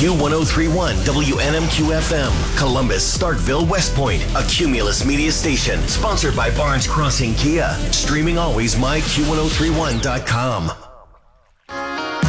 Q1031 WNMQ FM, Columbus, Starkville, West Point, a Cumulus Media station, sponsored by Barnes Crossing Kia. Streaming always myQ1031.com.